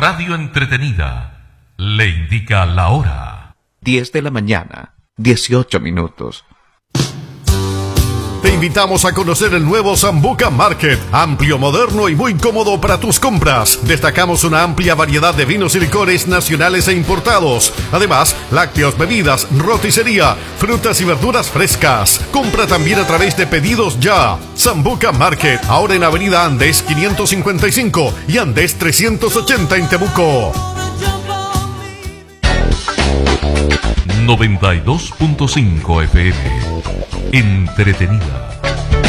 radio entretenida le indica la hora. 10 de la mañana, 18 minutos. Te invitamos a conocer el nuevo Sambuca Market, amplio, moderno y muy cómodo para tus compras. Destacamos una amplia variedad de vinos y licores nacionales e importados. Además, lácteos, bebidas, roticería, frutas y verduras frescas. Compra también a través de Pedidos Ya. Sambuca Market, ahora en Avenida Andes 555 y Andes 380 en Temuco. 92.5 FM. Entretenida.